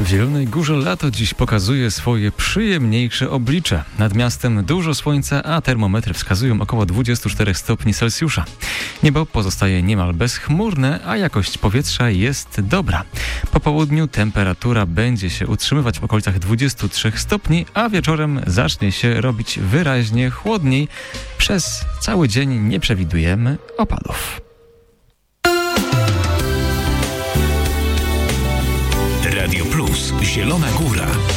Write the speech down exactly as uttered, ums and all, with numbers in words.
W Zielonej Górze lato dziś pokazuje swoje przyjemniejsze oblicze. Nad miastem dużo słońca, a termometry wskazują około dwadzieścia cztery stopni Celsjusza. Niebo pozostaje niemal bezchmurne, a jakość powietrza jest dobra. Po południu temperatura będzie się utrzymywać w okolicach dwudziestu trzech stopni, a wieczorem zacznie się robić wyraźnie chłodniej. Przez cały dzień nie przewidujemy opadów. Radio Plus, Zielona Góra.